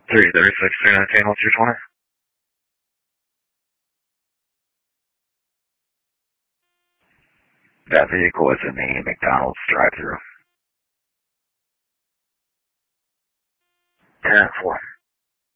336, 319, what's your 20? That vehicle is in the McDonald's drive-thru. 10-4.